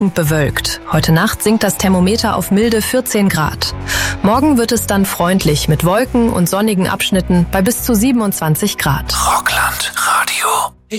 bewölkt. Heute Nacht sinkt das Thermometer auf milde 14 Grad. Morgen wird es dann freundlich mit Wolken und sonnigen Abschnitten bei bis zu 27 Grad.